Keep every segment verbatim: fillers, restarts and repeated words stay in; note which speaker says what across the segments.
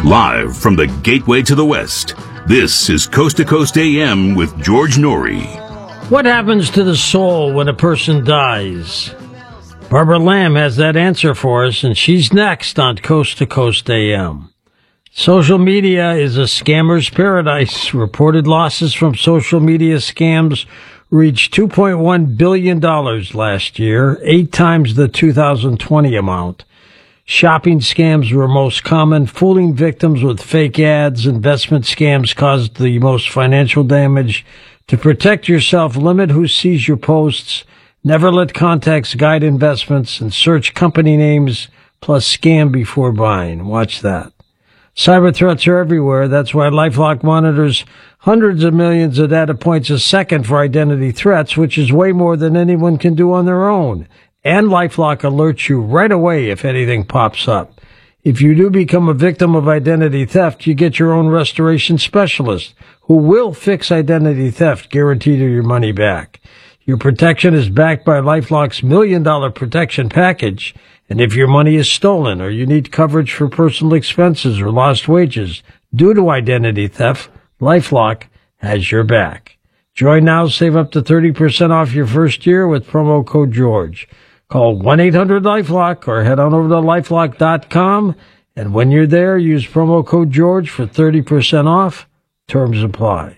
Speaker 1: Live from the gateway to the West, this is Coast to Coast A M with George Noory.
Speaker 2: What happens to the soul when a person dies? Barbara Lamb has that answer for us, and she's next on Coast to Coast A M. Social media is a scammer's paradise. Reported losses from social media scams reached two point one billion dollars last year, eight times the two thousand twenty amount. Shopping scams were most common. Fooling victims with fake ads. Investment scams caused the most financial damage. To protect yourself, limit who sees your posts. Never let contacts guide investments, and search company names plus scam before buying. Watch that. Cyber threats are everywhere. That's why LifeLock monitors hundreds of millions of data points a second for identity threats, which is way more than anyone can do on their own. And LifeLock alerts you right away if anything pops up. If you do become a victim of identity theft, you get your own restoration specialist who will fix identity theft, guaranteed your money back. Your protection is backed by LifeLock's million dollar protection package. And if your money is stolen or you need coverage for personal expenses or lost wages due to identity theft, LifeLock has your back. Join now, save up to thirty percent off your first year with promo code George. Call one eight hundred LifeLock or head on over to lifelock dot com. And when you're there, use promo code George for thirty percent off. Terms apply.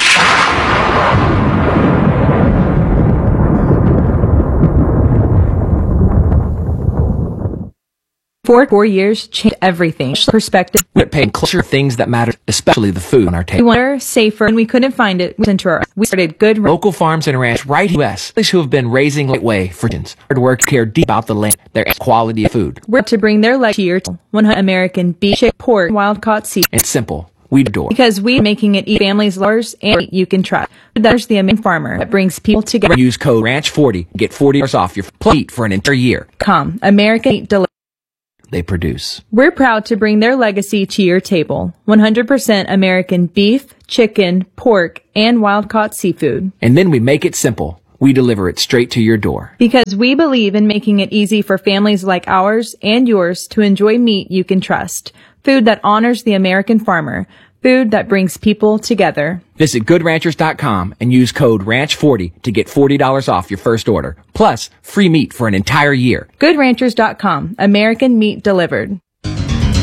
Speaker 3: Four, four years changed everything. Perspective.
Speaker 4: We're paying closer to things that matter, especially the food on our table.
Speaker 3: We wanted safer, and we couldn't find it. We sent to our, we started good
Speaker 4: local farms and ranch right in the U S who have been raising lightweight for generations. Hard work, care deep about the land, their quality of food.
Speaker 3: We're to bring their legacy to your table. one hundred American beef, chicken, pork, wild caught seafood.
Speaker 4: It's simple. We adore.
Speaker 3: Because we making it eat families ours and you can trust. That's the American farmer that brings people together.
Speaker 4: Use code ranch forty. Get forty dollars off your plate for an entire year.
Speaker 3: Come, American Eat Delivery.
Speaker 4: They produce.
Speaker 3: We're proud to bring their legacy to your table. one hundred percent American beef, chicken, pork, and wild-caught seafood.
Speaker 4: And then we make it simple. We deliver it straight to your door.
Speaker 3: Because we believe in making it easy for families like ours and yours to enjoy meat you can trust. Food that honors the American farmer. Food that brings people together.
Speaker 4: Visit good ranchers dot com and use code ranch forty to get forty dollars off your first order. Plus, free meat for an entire year.
Speaker 3: good ranchers dot com. American meat delivered.